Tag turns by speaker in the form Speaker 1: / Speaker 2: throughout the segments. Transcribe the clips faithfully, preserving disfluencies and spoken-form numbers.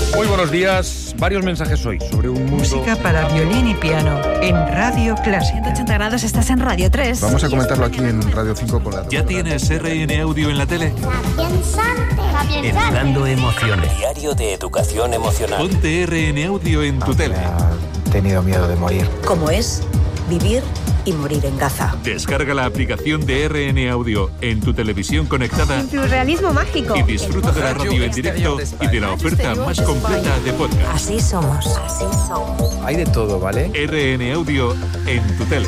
Speaker 1: Muy buenos días. Varios mensajes hoy sobre un mundo...
Speaker 2: Música para violín y piano en Radio Clásica.
Speaker 3: ciento ochenta grados, estás en Radio tres.
Speaker 4: Vamos a comentarlo aquí en Radio cinco con la...
Speaker 5: ¿Ya tienes R N Audio en la tele?
Speaker 6: Educando emociones. Diario de educación emocional.
Speaker 5: Ponte R N Audio en tu tele.
Speaker 4: He tenido miedo de morir.
Speaker 7: ¿Cómo es vivir y morir en Gaza?
Speaker 5: Descarga la aplicación de R N Audio en tu televisión conectada.
Speaker 3: Tu realismo mágico.
Speaker 5: Y disfruta de la radio en directo y de la oferta más completa de podcast.
Speaker 7: Así somos, así somos.
Speaker 4: Hay de todo, ¿vale?
Speaker 5: R N Audio en tu tele.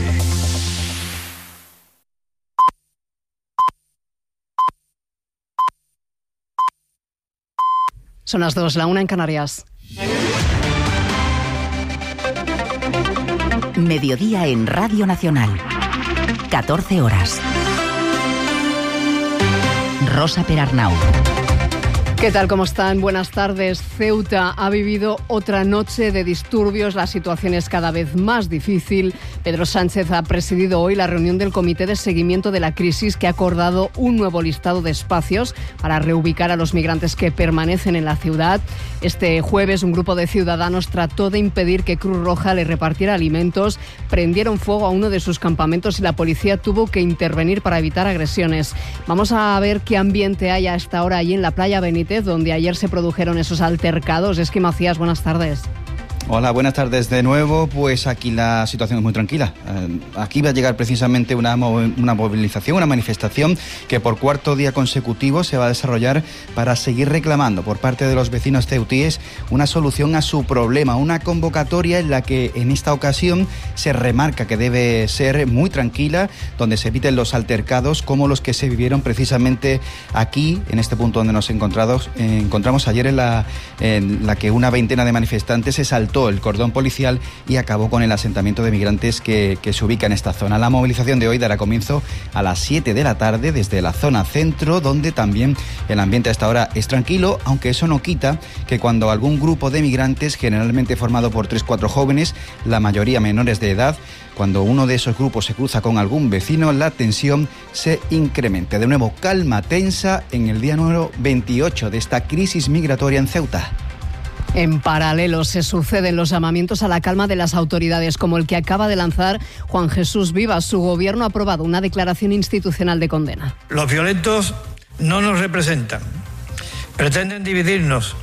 Speaker 8: Son las dos, la una en Canarias.
Speaker 7: Mediodía en Radio Nacional. catorce horas. Rosa Perarnau.
Speaker 8: ¿Qué tal? ¿Cómo están? Buenas tardes. Ceuta ha vivido otra noche de disturbios. La situación es cada vez más difícil. Pedro Sánchez ha presidido hoy la reunión del Comité de Seguimiento de la Crisis, que ha acordado un nuevo listado de espacios para reubicar a los migrantes que permanecen en la ciudad. Este jueves un grupo de ciudadanos trató de impedir que Cruz Roja le repartiera alimentos. Prendieron fuego a uno de sus campamentos y la policía tuvo que intervenir para evitar agresiones. Vamos a ver qué ambiente hay a esta hora allí en la playa Benítez, donde ayer se produjeron esos altercados. Esqui Macías, buenas tardes.
Speaker 9: Hola, buenas tardes de nuevo. Pues aquí la situación es muy tranquila. Aquí va a llegar precisamente una, una movilización, una manifestación que por cuarto día consecutivo se va a desarrollar para seguir reclamando por parte de los vecinos ceutíes una solución a su problema, una convocatoria en la que en esta ocasión se remarca que debe ser muy tranquila, donde se eviten los altercados como los que se vivieron precisamente aquí, en este punto donde nos encontramos, eh, encontramos ayer en la, en la que una veintena de manifestantes se saltó el cordón policial y acabó con el asentamiento de migrantes que, que se ubica en esta zona. La movilización de hoy dará comienzo a las siete de la tarde desde la zona centro, donde también el ambiente a esta hora es tranquilo, aunque eso no quita que cuando algún grupo de migrantes, generalmente formado por tres o cuatro jóvenes, la mayoría menores de edad, cuando uno de esos grupos se cruza con algún vecino, la tensión se incremente. De nuevo, calma tensa en el día número veintiocho de esta crisis migratoria en Ceuta.
Speaker 8: En paralelo se suceden los llamamientos a la calma de las autoridades, como el que acaba de lanzar Juan Jesús Vivas. Su gobierno ha aprobado una declaración institucional de condena.
Speaker 10: Los violentos no nos representan, pretenden dividirnos.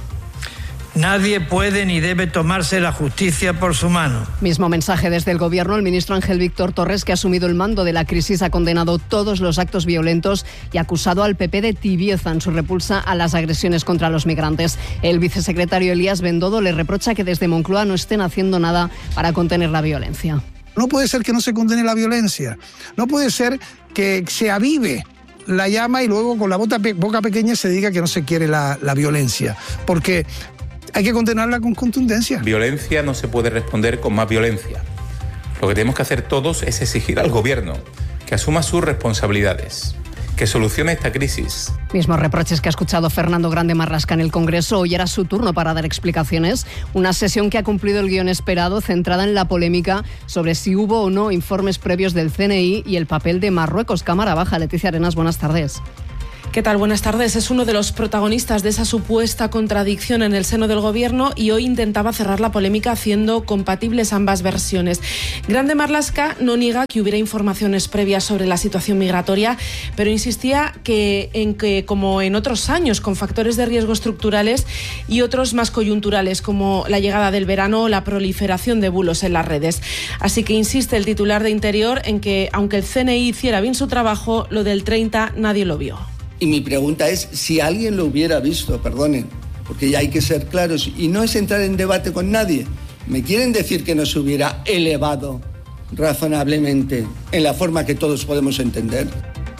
Speaker 10: Nadie puede ni debe tomarse la justicia por su mano.
Speaker 8: Mismo mensaje desde el Gobierno. El ministro Ángel Víctor Torres, que ha asumido el mando de la crisis, ha condenado todos los actos violentos y ha acusado al P P de tibieza en su repulsa a las agresiones contra los migrantes. El vicesecretario Elías Bendodo le reprocha que desde Moncloa no estén haciendo nada para contener la violencia.
Speaker 11: No puede ser que no se condene la violencia. No puede ser que se avive la llama y luego con la boca pequeña se diga que no se quiere la, la violencia. Porque hay que condenarla con contundencia.
Speaker 12: Violencia no se puede responder con más violencia. Lo que tenemos que hacer todos es exigir al gobierno que asuma sus responsabilidades, que solucione esta crisis.
Speaker 8: Mismos reproches que ha escuchado Fernando Grande Marlasca en el Congreso. Hoy era su turno para dar explicaciones. Una sesión que ha cumplido el guión esperado, centrada en la polémica sobre si hubo o no informes previos del C N I y el papel de Marruecos. Cámara Baja. Leticia Arenas, buenas tardes.
Speaker 13: ¿Qué tal? Buenas tardes. Es uno de los protagonistas de esa supuesta contradicción en el seno del Gobierno y hoy intentaba cerrar la polémica haciendo compatibles ambas versiones. Grande Marlasca no niega que hubiera informaciones previas sobre la situación migratoria, pero insistía que en que, como en otros años, con factores de riesgo estructurales y otros más coyunturales, como la llegada del verano o la proliferación de bulos en las redes. Así que insiste el titular de Interior en que, aunque el C N I hiciera bien su trabajo, lo del treinta nadie lo vio.
Speaker 14: Y mi pregunta es, si alguien lo hubiera visto, perdonen, porque ya hay que ser claros, y no es entrar en debate con nadie, ¿me quieren decir que no se hubiera elevado razonablemente en la forma que todos podemos entender?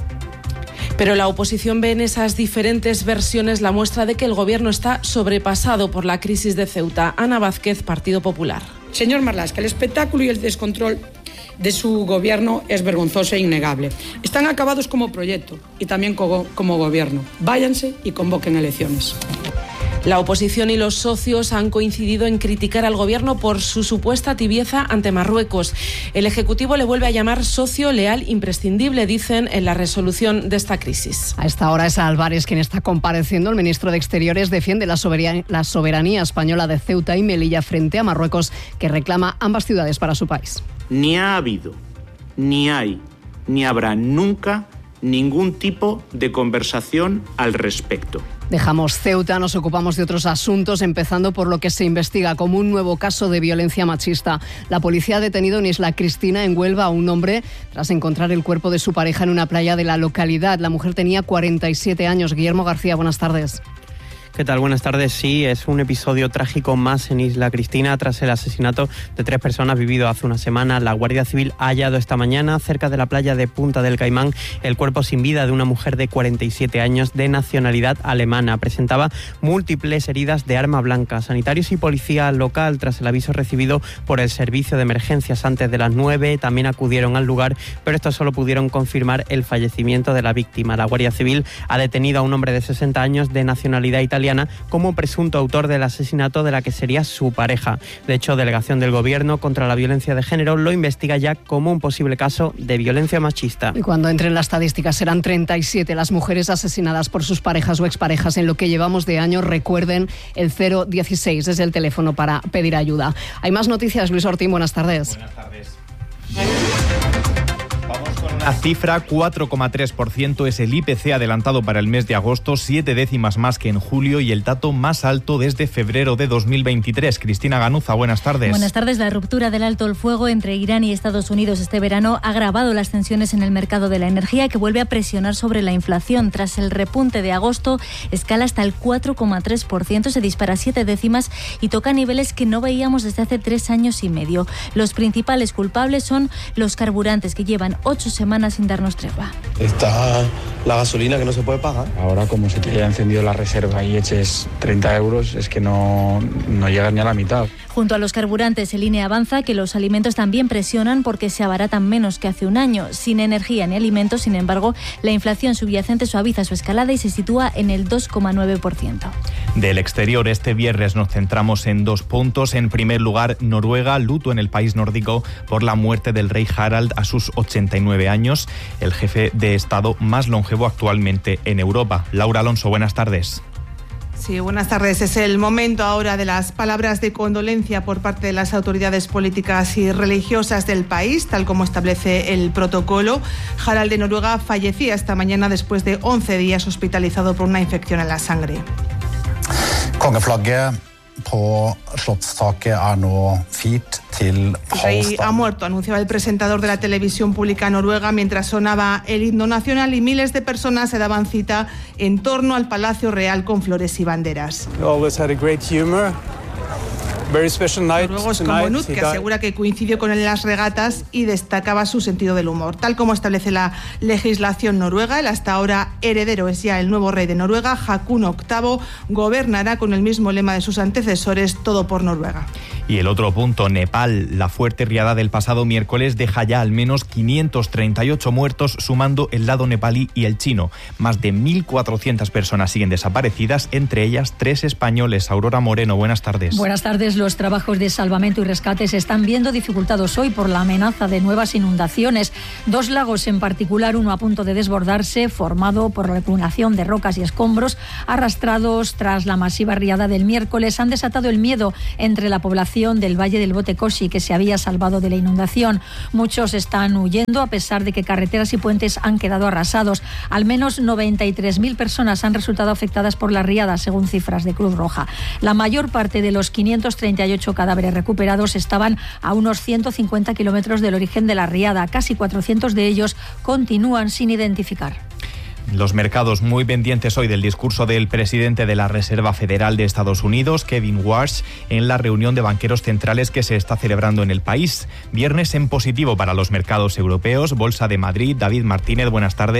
Speaker 13: Pero la oposición ve en esas diferentes versiones la muestra de que el Gobierno está sobrepasado por la crisis de Ceuta. Ana Vázquez, Partido Popular.
Speaker 15: Señor Marlasca, el espectáculo y el descontrol de su gobierno es vergonzoso e innegable. Están acabados como proyecto y también como, como gobierno. Váyanse y convoquen elecciones.
Speaker 13: La oposición y los socios han coincidido en criticar al gobierno por su supuesta tibieza ante Marruecos. El Ejecutivo le vuelve a llamar socio leal imprescindible, dicen en la resolución de esta crisis.
Speaker 8: A esta hora es Álvarez quien está compareciendo. El ministro de Exteriores defiende la soberanía, la soberanía española de Ceuta y Melilla frente a Marruecos, que reclama ambas ciudades para su país.
Speaker 16: Ni ha habido, ni hay, ni habrá nunca ningún tipo de conversación al respecto.
Speaker 8: Dejamos Ceuta, nos ocupamos de otros asuntos, empezando por lo que se investiga como un nuevo caso de violencia machista. La policía ha detenido en Isla Cristina, en Huelva, a un hombre tras encontrar el cuerpo de su pareja en una playa de la localidad. La mujer tenía cuarenta y siete años. Guillermo García, buenas tardes.
Speaker 17: ¿Qué tal? Buenas tardes. Sí, es un episodio trágico más en Isla Cristina tras el asesinato de tres personas vivido hace una semana. La Guardia Civil ha hallado esta mañana, cerca de la playa de Punta del Caimán, el cuerpo sin vida de una mujer de cuarenta y siete años de nacionalidad alemana. Presentaba múltiples heridas de arma blanca. Sanitarios y policía local, tras el aviso recibido por el servicio de emergencias antes de las nueve, también acudieron al lugar, pero estos solo pudieron confirmar el fallecimiento de la víctima. La Guardia Civil ha detenido a un hombre de sesenta años de nacionalidad italiana como presunto autor del asesinato de la que sería su pareja. De hecho, Delegación del Gobierno contra la Violencia de Género lo investiga ya como un posible caso de violencia machista.
Speaker 8: Y cuando entre en las estadísticas serán treinta y siete las mujeres asesinadas por sus parejas o exparejas en lo que llevamos de año. Recuerden, el cero dieciséis es el teléfono para pedir ayuda. Hay más noticias. Luis Ortín, buenas tardes.
Speaker 18: Buenas tardes. La cifra, cuatro coma tres por ciento, es el I P C adelantado para el mes de agosto, siete décimas más que en julio y el dato más alto desde febrero de dos mil veintitrés. Cristina Ganuza, buenas tardes.
Speaker 19: Buenas tardes. La ruptura del alto el fuego entre Irán y Estados Unidos este verano ha agravado las tensiones en el mercado de la energía, que vuelve a presionar sobre la inflación. Tras el repunte de agosto, escala hasta el cuatro coma tres por ciento, se dispara siete décimas y toca niveles que no veíamos desde hace tres años y medio. Los principales culpables son los carburantes, que llevan ocho semanas sin darnos tregua.
Speaker 20: Está la gasolina que no se puede pagar.
Speaker 21: Ahora, como se te haya encendido la reserva y eches treinta euros, es que no, no llegas ni a la mitad.
Speaker 19: Junto a los carburantes, el I N E avanza que los alimentos también presionan porque se abaratan menos que hace un año. Sin energía ni alimentos, sin embargo, la inflación subyacente suaviza su escalada y se sitúa en el dos coma nueve por ciento.
Speaker 18: Del exterior, este viernes nos centramos en dos puntos. En primer lugar, Noruega, luto en el país nórdico por la muerte del rey Harald a sus ochenta y nueve años, el jefe de Estado más longevo actualmente en Europa. Laura Alonso, buenas tardes.
Speaker 22: Sí, buenas tardes. Es el momento ahora de las palabras de condolencia por parte de las autoridades políticas y religiosas del país, tal como establece el protocolo. Harald de Noruega fallecía esta mañana después de once días hospitalizado por una infección en la sangre.
Speaker 23: Kongeflagget på Slottstaket er nå firt til
Speaker 22: El rey ha muerto, anunciaba el presentador de la televisión pública noruega mientras sonaba el himno nacional y miles de personas se daban cita en torno al Palacio Real con flores y banderas. Noruegos como Nut, que asegura que coincidió con él en las regatas y destacaba su sentido del humor. Tal como establece la legislación noruega, el hasta ahora heredero es ya el nuevo rey de Noruega. Haakon octavo gobernará con el mismo lema de sus antecesores, todo por Noruega.
Speaker 18: Y el otro punto, Nepal. La fuerte riada del pasado miércoles deja ya al menos quinientos treinta y ocho muertos, sumando el lado nepalí y el chino. Más de mil cuatrocientas personas siguen desaparecidas, entre ellas tres españoles. Aurora Moreno, buenas tardes.
Speaker 24: Buenas tardes. Los trabajos de salvamento y rescate se están viendo dificultados hoy por la amenaza de nuevas inundaciones. Dos lagos en particular, uno a punto de desbordarse, formado por la acumulación de rocas y escombros arrastrados tras la masiva riada del miércoles, han desatado el miedo entre la población del Valle del Botecoshi, que se había salvado de la inundación. Muchos están huyendo a pesar de que carreteras y puentes han quedado arrasados. Al menos noventa y tres mil personas han resultado afectadas por la riada, según cifras de Cruz Roja. La mayor parte de los quinientos treinta y ocho cadáveres recuperados estaban a unos ciento cincuenta kilómetros del origen de la riada. Casi cuatrocientos de ellos continúan sin identificar.
Speaker 18: Los mercados muy pendientes hoy del discurso del presidente de la Reserva Federal de Estados Unidos, Kevin Warsh, en la reunión de banqueros centrales que se está celebrando en el país. Viernes en positivo para los mercados europeos. Bolsa de Madrid. David Martínez, buenas tardes.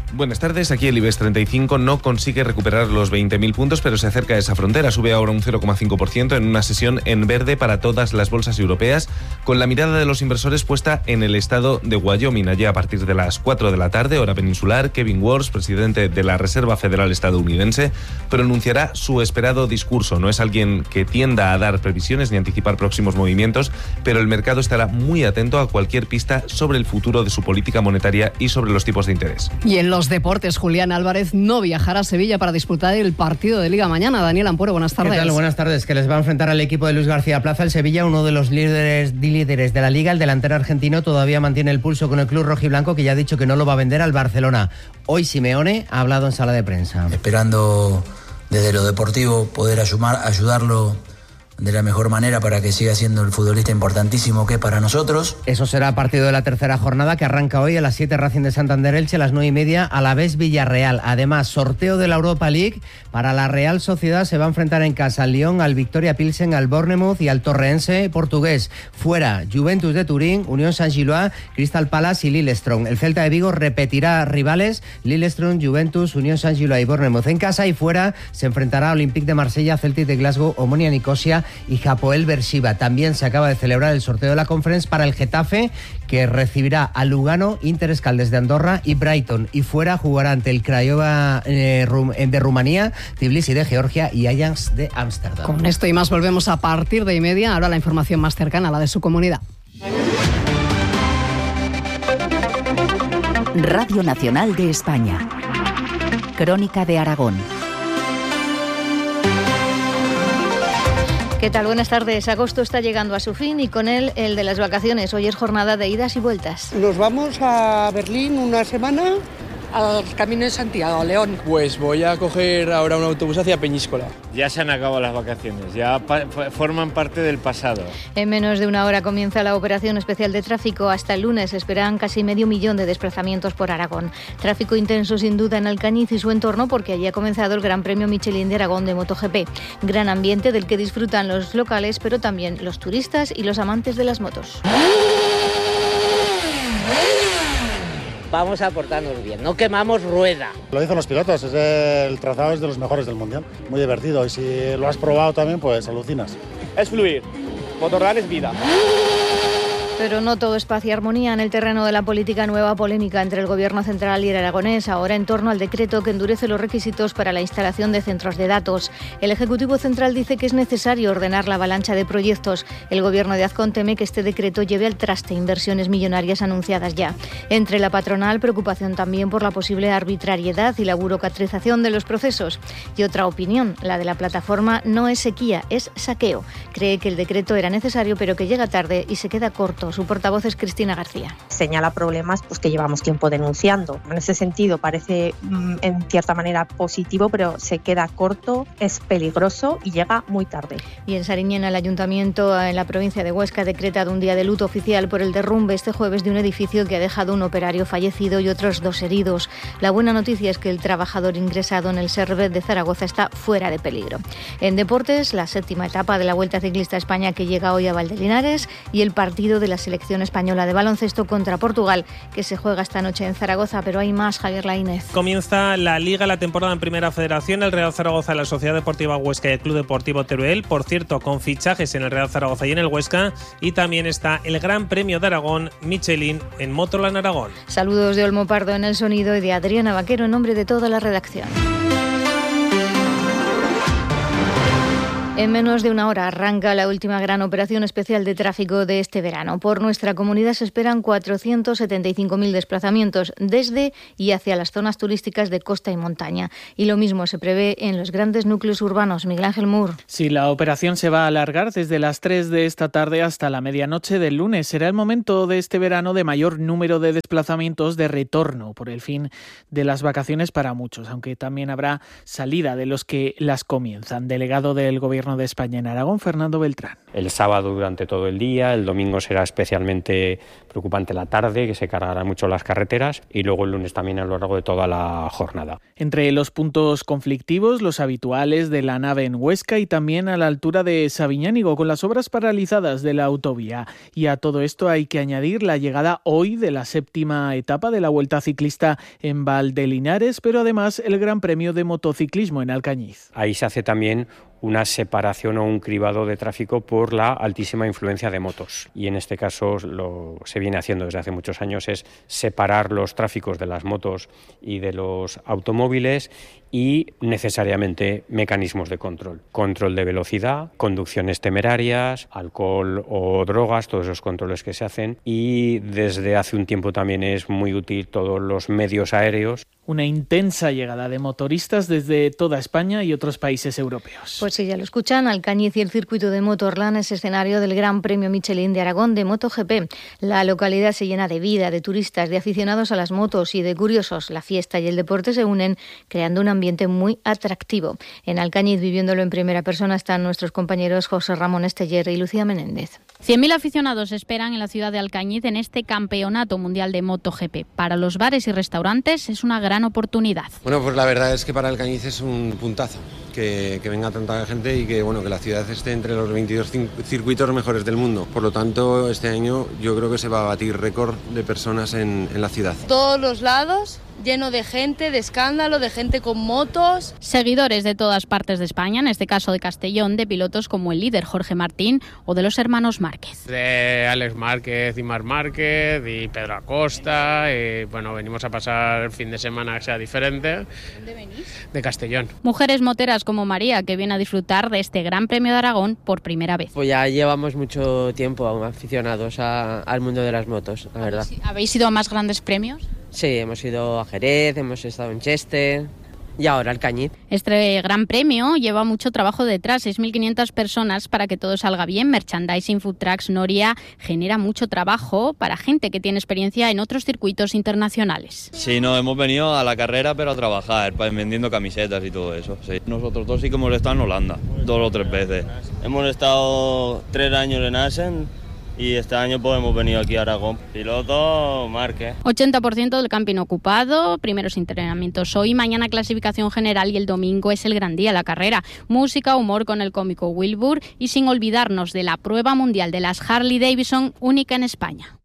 Speaker 1: Buenas tardes, aquí el IBEX treinta y cinco no consigue recuperar los veinte mil puntos, pero se acerca a esa frontera, sube ahora un cero coma cinco por ciento en una sesión en verde para todas las bolsas europeas, con la mirada de los inversores puesta en el estado de Wyoming. Allí a partir de las cuatro de la tarde, hora peninsular, Kevin Warsh, presidente de la Reserva Federal estadounidense, pronunciará su esperado discurso. No es alguien que tienda a dar previsiones ni anticipar próximos movimientos, pero el mercado estará muy atento a cualquier pista sobre el futuro de su política monetaria y sobre los tipos de interés.
Speaker 8: Y en los deportes, Julián Álvarez no viajará a Sevilla para disputar el partido de Liga mañana. Daniel Ampuero, buenas tardes.
Speaker 2: ¿Qué tal? Buenas tardes, que les va a enfrentar al equipo de Luis García Plaza, el Sevilla, uno de los líderes, líderes de la Liga. El delantero argentino todavía mantiene el pulso con el club rojiblanco, que ya ha dicho que no lo va a vender al Barcelona. Hoy Simeone ha hablado en sala de prensa.
Speaker 3: Esperando desde lo deportivo poder ayudar, ayudarlo de la mejor manera para que siga siendo el futbolista importantísimo que es para nosotros.
Speaker 2: Eso será a partido de la tercera jornada, que arranca hoy a las siete, Racing de Santander Elche, a las nueve y media Alavés Villarreal. Además, sorteo de la Europa League para la Real Sociedad. Se va a enfrentar en casa al Lyon, al Victoria Pilsen, al Bournemouth y al Torreense portugués. Fuera, Juventus de Turín, Unión Saint-Gilloise, Crystal Palace y Lillestrøm. El Celta de Vigo repetirá rivales: Lillestrøm, Juventus, Unión Saint-Gilloise y Bournemouth en casa. Y fuera se enfrentará a Olympique de Marsella, Celtic de Glasgow, Omonia Nicosia y Hapoel Beersheba. También se acaba de celebrar el sorteo de la Conference para el Getafe, que recibirá a Lugano, Inter Escaldes de Andorra y Brighton. Y fuera jugará ante el Craiova eh, de Rumanía, Tbilisi de Georgia y Ajax de Ámsterdam.
Speaker 8: Con esto y más volvemos a partir de y media. Ahora la información más cercana, la de su comunidad.
Speaker 7: Radio Nacional de España. Crónica de Aragón.
Speaker 6: ¿Qué tal? Buenas tardes. Agosto está llegando a su fin y con él el de las vacaciones. Hoy es jornada de idas y vueltas.
Speaker 25: Nos vamos a Berlín una semana al Camino de Santiago, a León.
Speaker 26: Pues voy a coger ahora un autobús hacia Peñíscola.
Speaker 27: Ya se han acabado las vacaciones, ya pa- forman parte del pasado.
Speaker 6: En menos de una hora comienza la operación especial de tráfico. Hasta el lunes esperan casi medio millón de desplazamientos por Aragón. Tráfico intenso sin duda en Alcañiz y su entorno, porque allí ha comenzado el Gran Premio Michelin de Aragón de MotoGP. Gran ambiente del que disfrutan los locales, pero también los turistas y los amantes de las motos.
Speaker 28: Vamos a portarnos bien, no quemamos rueda.
Speaker 29: Lo dicen los pilotos, es el trazado es de los mejores del mundial, muy divertido y si lo has probado también pues alucinas.
Speaker 26: Es fluir, Motorland es vida.
Speaker 6: Pero no todo es paz y armonía en el terreno de la política. Nueva polémica entre el Gobierno central y el aragonés, ahora en torno al decreto que endurece los requisitos para la instalación de centros de datos. El Ejecutivo Central dice que es necesario ordenar la avalancha de proyectos. El Gobierno de Azcón teme que este decreto lleve al traste inversiones millonarias anunciadas ya. Entre la patronal, preocupación también por la posible arbitrariedad y la burocratización de los procesos. Y otra opinión, la de la plataforma No es sequía, es saqueo. Cree que el decreto era necesario, pero que llega tarde y se queda corto. Su portavoz es Cristina García.
Speaker 30: Señala problemas pues, que llevamos tiempo denunciando. En ese sentido parece mm, en cierta manera positivo, pero se queda corto, es peligroso y llega muy tarde.
Speaker 6: Y en Sariñena, el ayuntamiento en la provincia de Huesca ha decretado un día de luto oficial por el derrumbe este jueves de un edificio que ha dejado un operario fallecido y otros dos heridos. La buena noticia es que el trabajador ingresado en el Servet de Zaragoza está fuera de peligro. En deportes, la séptima etapa de la Vuelta Ciclista a España, que llega hoy a Valdelinares, y el partido de la selección española de baloncesto contra Portugal, que se juega esta noche en Zaragoza. Pero hay más, Javier Laínez.
Speaker 31: Comienza la Liga, la temporada en Primera Federación, el Real Zaragoza, la Sociedad Deportiva Huesca y el Club Deportivo Teruel, por cierto, con fichajes en el Real Zaragoza y en el Huesca, y también está el Gran Premio de Aragón Michelin en Motorland Aragón.
Speaker 6: Saludos de Olmo Pardo en el sonido y de Adriana Vaquero en nombre de toda la redacción. En menos de una hora arranca la última gran operación especial de tráfico de este verano. Por nuestra comunidad se esperan cuatrocientos setenta y cinco mil desplazamientos desde y hacia las zonas turísticas de costa y montaña. Y lo mismo se prevé en los grandes núcleos urbanos. Miguel Ángel Mur.
Speaker 32: Sí, la operación se va a alargar desde las tres de esta tarde hasta la medianoche del lunes. Será el momento de este verano de mayor número de desplazamientos de retorno por el fin de las vacaciones para muchos, aunque también habrá salida de los que las comienzan. Delegado del Gobierno Gobierno de España en Aragón, Fernando Beltrán.
Speaker 4: El sábado durante todo el día, el domingo será especialmente preocupante la tarde, que se cargarán mucho las carreteras, y luego el lunes también a lo largo de toda la jornada.
Speaker 32: Entre los puntos conflictivos, los habituales de la nave en Huesca y también a la altura de Sabiñánigo, con las obras paralizadas de la autovía. Y a todo esto hay que añadir la llegada hoy de la séptima etapa de la Vuelta Ciclista en Valdelinares, pero además el Gran Premio de Motociclismo en Alcañiz.
Speaker 4: Ahí se hace también una separación o un cribado de tráfico por la altísima influencia de motos. Y en este caso lo se viene haciendo desde hace muchos años, es separar los tráficos de las motos y de los automóviles y necesariamente mecanismos de control. Control de velocidad, conducciones temerarias, alcohol o drogas, todos esos controles que se hacen. Y desde hace un tiempo también es muy útil todos los medios aéreos.
Speaker 32: Una intensa llegada de motoristas desde toda España y otros países europeos.
Speaker 6: Pues sí, ya lo escuchan, Alcañiz y el circuito de Motorland es escenario del Gran Premio Michelin de Aragón de MotoGP. La localidad se llena de vida, de turistas, de aficionados a las motos y de curiosos. La fiesta y el deporte se unen, creando un ambiente muy atractivo. En Alcañiz, viviéndolo en primera persona, están nuestros compañeros José Ramón Esteller y Lucía Menéndez.
Speaker 5: cien mil aficionados esperan en la ciudad de Alcañiz en este campeonato mundial de MotoGP. Para los bares y restaurantes es una gran oportunidad.
Speaker 9: Bueno, pues la verdad es que para Alcañiz es un puntazo que, que venga tanta gente y que bueno que la ciudad esté entre los veintidós circuitos mejores del mundo. Por lo tanto, este año yo creo que se va a batir récord de personas en, en la ciudad.
Speaker 10: Todos los lados lleno de gente, de escándalo, de gente con motos.
Speaker 5: Seguidores de todas partes de España, en este caso de Castellón, de pilotos como el líder Jorge Martín o de los hermanos Márquez.
Speaker 11: De Alex Márquez y Marc Márquez y Pedro Acosta. Y, bueno, venimos a pasar el fin de semana que sea diferente.
Speaker 5: ¿Dónde venís?
Speaker 11: De Castellón.
Speaker 5: Mujeres moteras como María, que viene a disfrutar de este Gran Premio de Aragón por primera vez.
Speaker 12: Pues ya llevamos mucho tiempo aficionados a, al mundo de las motos, la verdad.
Speaker 5: ¿Habéis ido a más grandes premios?
Speaker 12: Sí, hemos ido a Jerez, hemos estado en Chester y ahora Alcañiz.
Speaker 5: Este Gran Premio lleva mucho trabajo detrás, seis mil quinientas personas para que todo salga bien. Merchandising, food trucks, Noria genera mucho trabajo para gente que tiene experiencia en otros circuitos internacionales.
Speaker 13: Sí, no, hemos venido a la carrera pero a trabajar, vendiendo camisetas y todo eso. Sí. Nosotros dos sí que hemos estado en Holanda, dos o tres veces. Hemos estado tres años en Assen. Y este año pues hemos venido aquí a Aragón. Piloto Márquez.
Speaker 5: ochenta por ciento del camping ocupado, primeros entrenamientos hoy, mañana clasificación general y el domingo es el gran día, la carrera. Música, humor con el cómico Wilbur y sin olvidarnos de la prueba mundial de las Harley Davidson, única en España.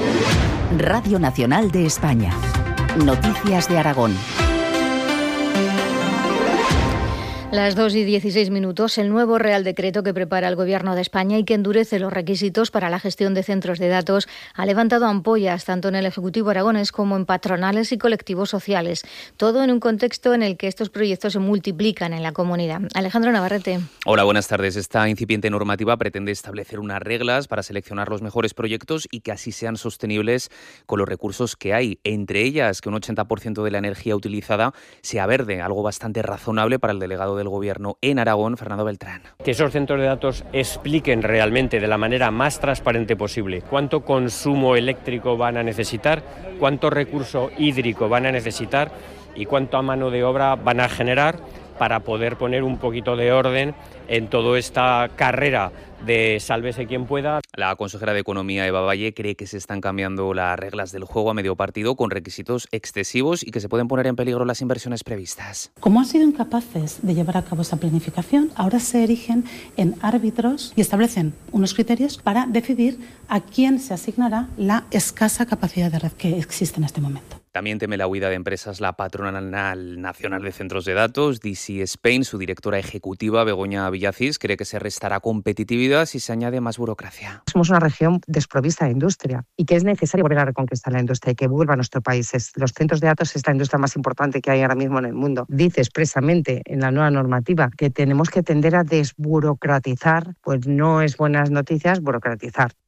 Speaker 7: Radio Nacional de España. Noticias de Aragón.
Speaker 6: Las dos y dieciséis minutos, el nuevo Real Decreto que prepara el Gobierno de España y que endurece los requisitos para la gestión de centros de datos ha levantado ampollas tanto en el Ejecutivo aragonés como en patronales y colectivos sociales. Todo en un contexto en el que estos proyectos se multiplican en la comunidad. Alejandro Navarrete.
Speaker 14: Hola, buenas tardes. Esta incipiente normativa pretende establecer unas reglas para seleccionar los mejores proyectos y que así sean sostenibles con los recursos que hay. Entre ellas, que un ochenta por ciento de la energía utilizada sea verde, algo bastante razonable para el delegado del Gobierno en Aragón, Fernando Beltrán.
Speaker 4: Que esos centros de datos expliquen realmente de la manera más transparente posible cuánto consumo eléctrico van a necesitar, cuánto recurso hídrico van a necesitar y cuánto a mano de obra van a generar para poder poner un poquito de orden en toda esta carrera de sálvese quien pueda.
Speaker 14: La consejera de Economía, Eva Valle, cree que se están cambiando las reglas del juego a medio partido con requisitos excesivos y que se pueden poner en peligro las inversiones previstas.
Speaker 15: Como han sido incapaces de llevar a cabo esa planificación, ahora se erigen en árbitros y establecen unos criterios para decidir a quién se asignará la escasa capacidad de red que existe en este momento.
Speaker 14: También teme la huida de empresas la Patronal Nacional de Centros de Datos, D C Spain. Su directora ejecutiva, Begoña Villacís, cree que se restará competitividad si se añade más burocracia.
Speaker 16: Somos una región desprovista de industria y que es necesario volver a reconquistar la industria y que vuelva a nuestro país. Los centros de datos es la industria más importante que hay ahora mismo en el mundo. Dice expresamente en la nueva normativa que tenemos que tender a desburocratizar, pues no es buenas noticias burocratizar.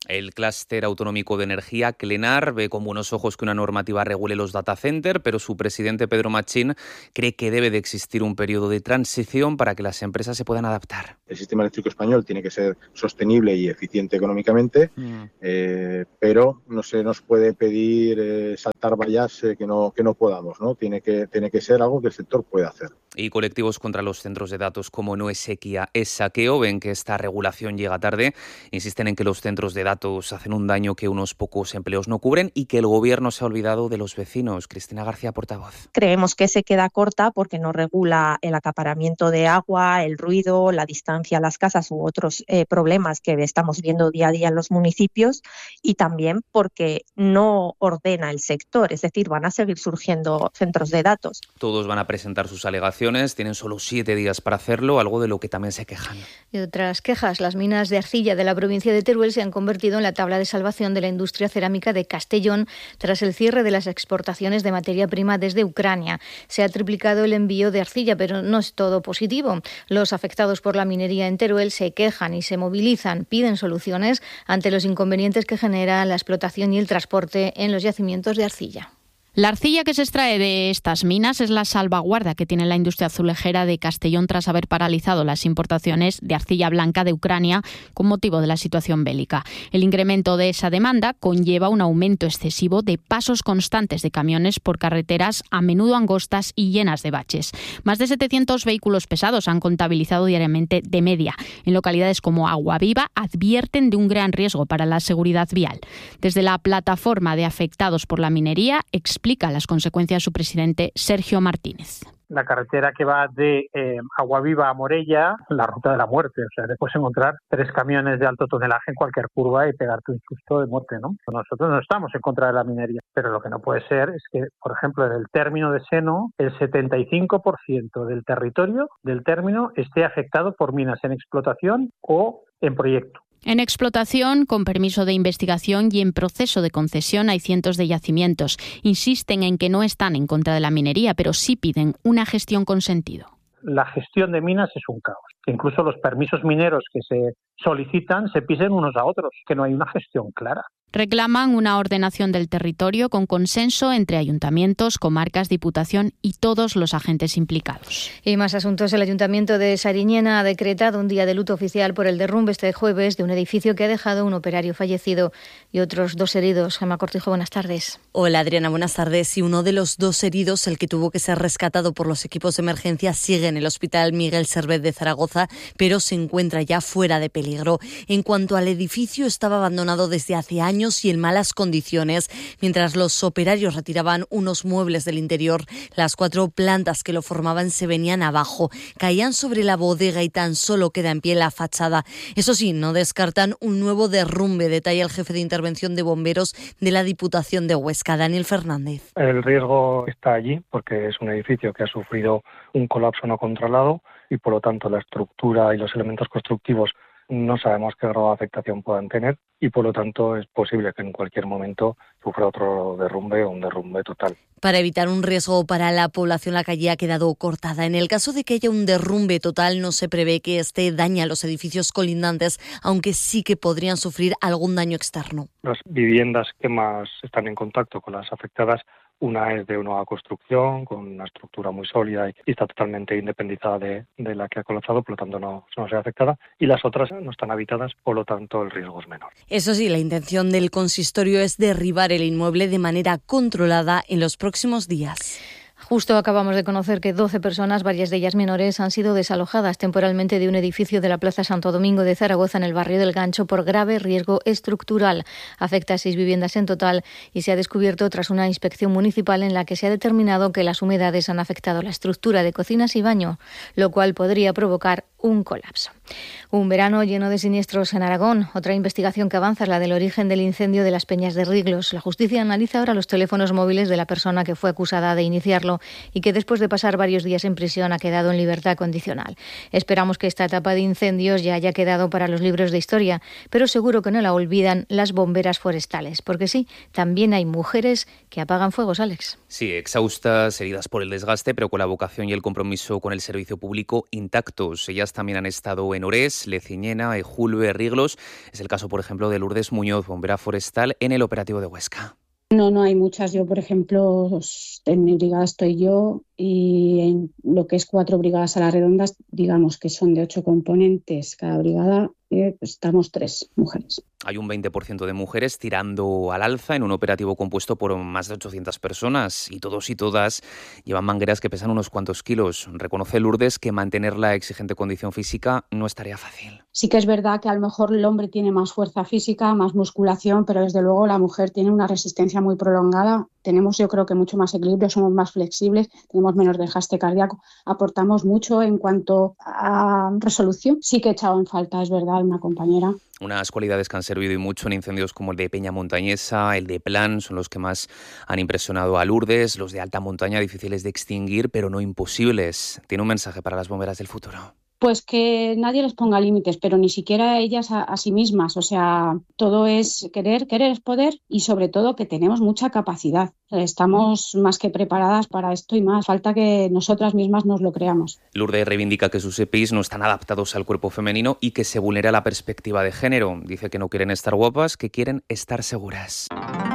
Speaker 14: El clúster autonómico de energía, Clenar, ve con buenos ojos que una normativa regule los data centers, pero su presidente Pedro Machín cree que debe de existir un periodo de transición para que las empresas se puedan adaptar.
Speaker 1: El sistema eléctrico español tiene que ser sostenible y eficiente económicamente, mm. eh, pero no se nos puede pedir eh, saltar vallas eh, que no que no podamos, ¿no? Tiene que tiene que ser algo que el sector pueda hacer.
Speaker 14: Y colectivos contra los centros de datos como No es Sequía, es Saqueo ven que esta regulación llega tarde, insisten en que los centros de datos hacen un daño que unos pocos empleos no cubren y que el gobierno se ha olvidado de los vecinos. Cristina García, portavoz.
Speaker 30: Creemos que se queda corta porque no regula el acaparamiento de agua, el ruido, la distancia a las casas u otros eh, problemas que estamos viendo día a día en los municipios, y también porque no ordena el sector, es decir, van a seguir surgiendo centros de datos.
Speaker 14: Todos van a presentar sus alegaciones, tienen solo siete días para hacerlo, algo de lo que también se quejan.
Speaker 6: Y otras quejas, las minas de arcilla de la provincia de Teruel se han convertido en la tabla de salvación de la industria cerámica de Castellón tras el cierre de las exportaciones de materia prima desde Ucrania. Se ha triplicado el envío de arcilla, pero no es todo positivo. Los afectados por la minería en Teruel se quejan y se movilizan, piden soluciones ante los inconvenientes que genera la explotación y el transporte en los yacimientos de arcilla.
Speaker 5: La arcilla que se extrae de estas minas es la salvaguarda que tiene la industria azulejera de Castellón tras haber paralizado las importaciones de arcilla blanca de Ucrania con motivo de la situación bélica. El incremento de esa demanda conlleva un aumento excesivo de pasos constantes de camiones por carreteras a menudo angostas y llenas de baches. Más de setecientos vehículos pesados han contabilizado diariamente de media. En localidades como Aguaviva advierten de un gran riesgo para la seguridad vial. Desde la plataforma de afectados por la minería explica explica las consecuencias su presidente Sergio Martínez.
Speaker 2: La carretera que va de eh, Aguaviva a Morella, la ruta de la muerte. O sea, te puedes encontrar tres camiones de alto tonelaje en cualquier curva y pegarte un susto de muerte, ¿no? Nosotros no estamos en contra de la minería, pero lo que no puede ser es que, por ejemplo, en el término de Seno, el setenta y cinco por ciento del territorio del término esté afectado por minas en explotación o en proyecto.
Speaker 5: En explotación, con permiso de investigación y en proceso de concesión hay cientos de yacimientos. Insisten en que no están en contra de la minería, pero sí piden una gestión con sentido.
Speaker 2: La gestión de minas es un caos. Que incluso los permisos mineros que se solicitan se pisen unos a otros, que no hay una gestión clara.
Speaker 5: Reclaman una ordenación del territorio con consenso entre ayuntamientos, comarcas, diputación y todos los agentes implicados.
Speaker 6: Y más asuntos. El Ayuntamiento de Sariñena ha decretado un día de luto oficial por el derrumbe este jueves de un edificio que ha dejado un operario fallecido y otros dos heridos. Gemma Cortijo, buenas tardes.
Speaker 3: Hola Adriana, buenas tardes. Y uno de los dos heridos, el que tuvo que ser rescatado por los equipos de emergencia, sigue en el Hospital Miguel Servet de Zaragoza, pero se encuentra ya fuera de peligro. En cuanto al edificio, estaba abandonado desde hace años y en malas condiciones. Mientras los operarios retiraban unos muebles del interior, las cuatro plantas que lo formaban se venían abajo, caían sobre la bodega y tan solo queda en pie la fachada. Eso sí, no descartan un nuevo derrumbe, detalla el jefe de intervención de bomberos de la Diputación de Huesca, Daniel Fernández.
Speaker 8: El riesgo está allí porque es un edificio que ha sufrido un colapso no controlado y por lo tanto la estructura y los elementos constructivos no sabemos qué grado de afectación puedan tener y por lo tanto es posible que en cualquier momento sufra otro derrumbe o un derrumbe total.
Speaker 3: Para evitar un riesgo para la población, la calle ha quedado cortada. En el caso de que haya un derrumbe total, no se prevé que este dañe a los edificios colindantes, aunque sí que podrían sufrir algún daño externo.
Speaker 8: Las viviendas que más están en contacto con las afectadas, una es de nueva construcción, con una estructura muy sólida y está totalmente independizada de, de la que ha colapsado, por lo tanto no, no se ve afectada. Y las otras no están habitadas, por lo tanto el riesgo es menor.
Speaker 3: Eso sí, la intención del consistorio es derribar el inmueble de manera controlada en los próximos días.
Speaker 6: Justo acabamos de conocer que doce personas, varias de ellas menores, han sido desalojadas temporalmente de un edificio de la Plaza Santo Domingo de Zaragoza en el barrio del Gancho por grave riesgo estructural. Afecta a seis viviendas en total y se ha descubierto tras una inspección municipal en la que se ha determinado que las humedades han afectado la estructura de cocinas y baño, lo cual podría provocar un colapso. Un verano lleno de siniestros en Aragón. Otra investigación que avanza es la del origen del incendio de las Peñas de Riglos. La justicia analiza ahora los teléfonos móviles de la persona que fue acusada de iniciarlo y que después de pasar varios días en prisión ha quedado en libertad condicional. Esperamos que esta etapa de incendios ya haya quedado para los libros de historia, pero seguro que no la olvidan las bomberas forestales, porque sí, también hay mujeres que apagan fuegos, Alex.
Speaker 14: Sí, exhaustas, heridas por el desgaste, pero con la vocación y el compromiso con el servicio público intactos. Ellas ellas también han estado en Orés, Leciñena, Ejulbe, Riglos. Es el caso, por ejemplo, de Lourdes Muñoz, bombera forestal, en el operativo de Huesca.
Speaker 17: No, no hay muchas. Yo, por ejemplo, en mi brigada estoy yo y en lo que es cuatro brigadas a las redondas, digamos que son de ocho componentes cada brigada, eh, estamos tres mujeres.
Speaker 14: Hay un veinte por ciento de mujeres tirando al alza en un operativo compuesto por más de ochocientas personas y todos y todas llevan mangueras que pesan unos cuantos kilos. Reconoce Lourdes que mantener la exigente condición física no es tarea fácil.
Speaker 17: Sí que es verdad que a lo mejor el hombre tiene más fuerza física, más musculación, pero desde luego la mujer tiene una resistencia muy prolongada. Tenemos, yo creo que mucho más equilibrio, somos más flexibles, tenemos menos desgaste cardíaco, aportamos mucho en cuanto a resolución. Sí que he echado en falta, es verdad, una compañera.
Speaker 14: Unas cualidades que han servido y mucho en incendios como el de Peña Montañesa, el de Plan, son los que más han impresionado a Lourdes. Los de alta montaña difíciles de extinguir, pero no imposibles. Tiene un mensaje para las bomberas del futuro.
Speaker 17: Pues que nadie les ponga límites, pero ni siquiera ellas a, a sí mismas. O sea, todo es querer, querer es poder y sobre todo que tenemos mucha capacidad. Estamos más que preparadas para esto y más. Falta que nosotras mismas nos lo creamos.
Speaker 14: Lourdes reivindica que sus E P Is no están adaptados al cuerpo femenino y que se vulnera la perspectiva de género. Dice que no quieren estar guapas, que quieren estar seguras.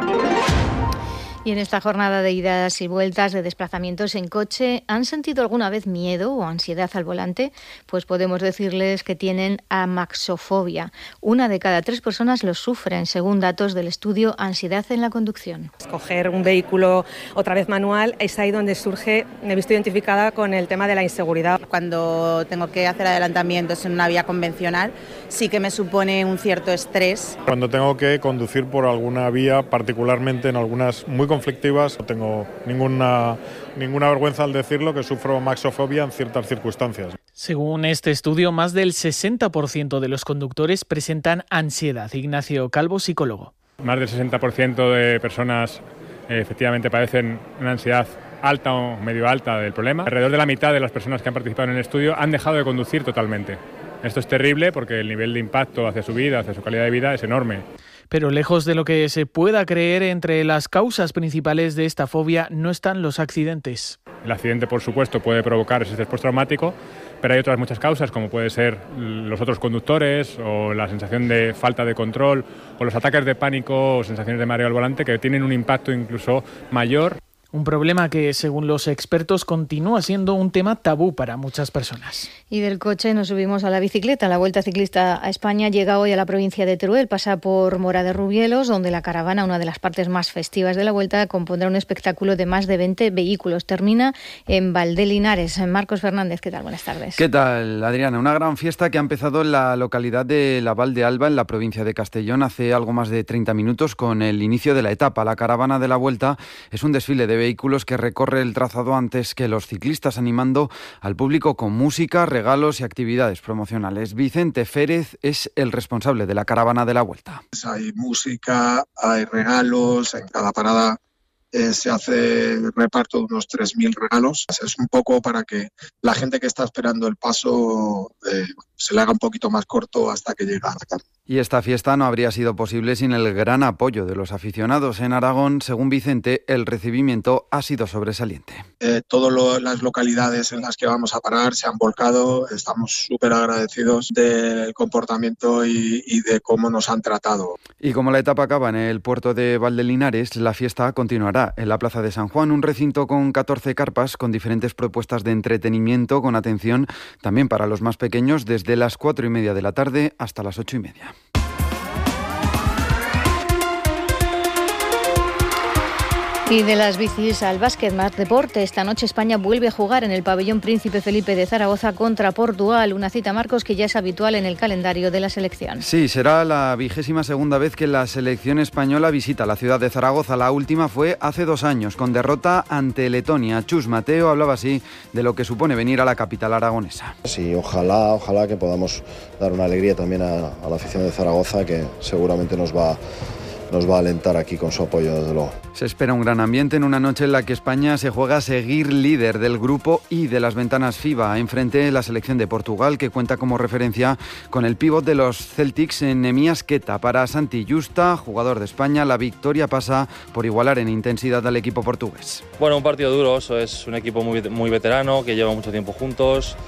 Speaker 6: Y en esta jornada de idas y vueltas, de desplazamientos en coche, ¿han sentido alguna vez miedo o ansiedad al volante? Pues podemos decirles que tienen amaxofobia. Una de cada tres personas lo sufren, según datos del estudio Ansiedad en la conducción.
Speaker 18: Escoger un vehículo otra vez manual es ahí donde surge, me he visto identificada con el tema de la inseguridad.
Speaker 19: Cuando tengo que hacer adelantamientos en una vía convencional, sí que me supone un cierto estrés.
Speaker 20: Cuando tengo que conducir por alguna vía, particularmente en algunas muy conflictivas, no tengo ninguna, ninguna vergüenza al decirlo, que sufro maxofobia en ciertas circunstancias.
Speaker 32: Según este estudio, más del sesenta por ciento de los conductores presentan ansiedad. Ignacio Calvo, psicólogo.
Speaker 21: Más del sesenta por ciento de personas eh, efectivamente padecen una ansiedad alta o medio alta del problema. Alrededor de la mitad de las personas que han participado en el estudio han dejado de conducir totalmente. Esto es terrible porque el nivel de impacto hacia su vida, hacia su calidad de vida es enorme.
Speaker 32: Pero lejos de lo que se pueda creer, entre las causas principales de esta fobia no están los accidentes.
Speaker 21: El accidente, por supuesto, puede provocar ese estrés postraumático, pero hay otras muchas causas, como puede ser los otros conductores o la sensación de falta de control o los ataques de pánico o sensaciones de mareo al volante, que tienen un impacto incluso mayor.
Speaker 32: Un problema que, según los expertos, continúa siendo un tema tabú para muchas personas.
Speaker 6: Y del coche nos subimos a la bicicleta. La Vuelta Ciclista a España llega hoy a la provincia de Teruel, pasa por Mora de Rubielos, donde la caravana, una de las partes más festivas de la Vuelta, compondrá un espectáculo de más de veinte vehículos. Termina en Valdelinares. Marcos Fernández, ¿qué tal? Buenas tardes.
Speaker 22: ¿Qué tal, Adriana? Una gran fiesta que ha empezado en la localidad de La Val de Alba, en la provincia de Castellón, hace algo más de treinta minutos, con el inicio de la etapa. La caravana de la Vuelta es un desfile de vehículos que recorre el trazado antes que los ciclistas, animando al público con música, regalos y actividades promocionales. Vicente Férez es el responsable de la caravana de la Vuelta.
Speaker 23: Hay música, hay regalos, en cada parada eh, se hace el reparto de unos tres mil regalos. Es un poco para que la gente que está esperando el paso eh, se le haga un poquito más corto hasta que llega a la carga.
Speaker 22: Y esta fiesta no habría sido posible sin el gran apoyo de los aficionados. En Aragón, según Vicente, el recibimiento ha sido sobresaliente.
Speaker 23: Eh, todas las localidades en las que vamos a parar se han volcado. Estamos súper agradecidos del comportamiento y, y de cómo nos han tratado.
Speaker 22: Y como la etapa acaba en el puerto de Valdelinares, la fiesta continuará en la Plaza de San Juan, un recinto con catorce carpas con diferentes propuestas de entretenimiento, con atención también para los más pequeños, desde las cuatro y media de la tarde hasta las ocho y media.
Speaker 6: Y de las bicis al básquet, más deporte. Esta noche España vuelve a jugar en el pabellón Príncipe Felipe de Zaragoza contra Portugal. Una cita, Marcos, que ya es habitual en el calendario de la selección.
Speaker 22: Sí, será la vigésima segunda vez que la selección española visita la ciudad de Zaragoza. La última fue hace dos años, con derrota ante Letonia. Chus Mateo hablaba así de lo que supone venir a la capital aragonesa.
Speaker 24: Sí, ojalá, ojalá que podamos dar una alegría también a, a la afición de Zaragoza, que seguramente nos va nos va a alentar aquí con su apoyo, desde luego.
Speaker 22: Se espera un gran ambiente en una noche en la que España se juega a seguir líder del grupo I de las ventanas FIBA. Enfrente la selección de Portugal, que cuenta como referencia con el pívot de los Celtics, Nemías Queta. Para Santi Justa, jugador de España, la victoria pasa por igualar en intensidad al equipo portugués.
Speaker 25: Bueno, un partido duro, eso es un equipo muy, muy veterano, que lleva mucho tiempo juntos.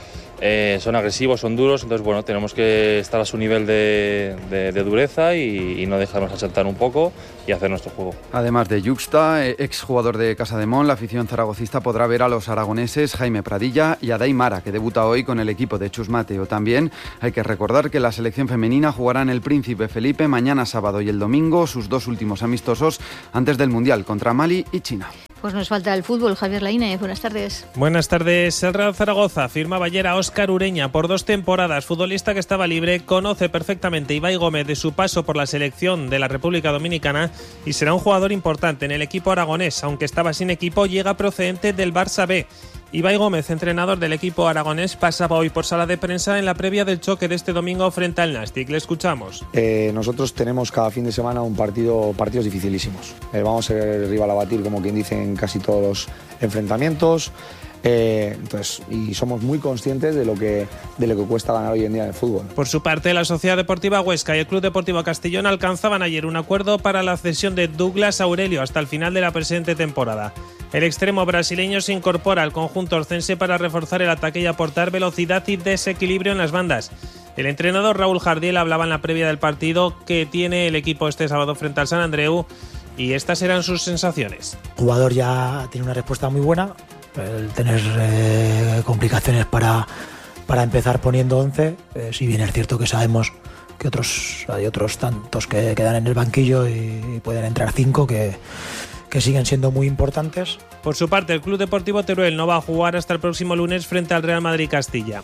Speaker 7: eh, son agresivos, son duros, entonces bueno, tenemos que estar a su nivel de, de, de dureza y, y no dejarnos achantar un poco y hacer nuestro juego.
Speaker 22: Además de Juxta, exjugador de Casademón, la afición zaragocista podrá ver a los aragoneses Jaime Pradilla y a Dai Mara, que debuta hoy con el equipo de Chus Mateo. También hay que recordar que la selección femenina jugará en el Príncipe Felipe mañana sábado y el domingo sus dos últimos amistosos antes del Mundial contra Mali y China.
Speaker 6: Pues nos falta el fútbol. Javier Laínez, buenas tardes.
Speaker 9: Buenas tardes. El Real Zaragoza firmaba ayer a Óscar Ureña por dos temporadas. Futbolista que estaba libre, conoce perfectamente Ibai Gómez de su paso por la selección de la República Dominicana y será un jugador importante en el equipo aragonés. Aunque estaba sin equipo, llega procedente del Barça B. Ibai Gómez, entrenador del equipo aragonés, pasaba hoy por sala de prensa en la previa del choque de este domingo frente al Nastic. Le escuchamos.
Speaker 10: Eh, nosotros tenemos cada fin de semana un partido, partidos dificilísimos. Eh, vamos a ser el rival a batir, como quien dice, en casi todos los enfrentamientos. Eh, entonces, y somos muy conscientes de lo que de lo que cuesta ganar hoy en día en el fútbol.
Speaker 9: Por su parte, la Sociedad Deportiva Huesca y el Club Deportivo Castellón alcanzaban ayer un acuerdo para la cesión de Douglas Aurelio hasta el final de la presente temporada. El extremo brasileño se incorpora al conjunto orcense para reforzar el ataque y aportar velocidad y desequilibrio en las bandas. El entrenador Raúl Jardiel hablaba en la previa del partido que tiene el equipo este sábado frente al Sant Andreu y estas eran sus sensaciones.
Speaker 11: El jugador ya tiene una respuesta muy buena. El tener eh, complicaciones para, para empezar poniendo once, eh, si bien es cierto que sabemos que otros hay otros tantos que quedan en el banquillo y, y pueden entrar cinco que, que siguen siendo muy importantes.
Speaker 9: Por su parte, el Club Deportivo Teruel no va a jugar hasta el próximo lunes frente al Real Madrid Castilla.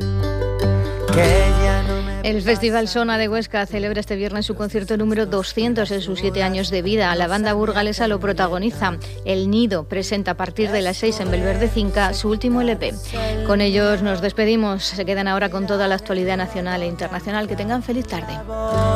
Speaker 6: El Festival Sona de Huesca celebra este viernes su concierto número doscientos en sus siete años de vida. La banda burgalesa lo protagoniza. El Nido presenta a partir de las seis en Belverde Cinca su último L P. Con ellos nos despedimos. Se quedan ahora con toda la actualidad nacional e internacional. Que tengan feliz tarde.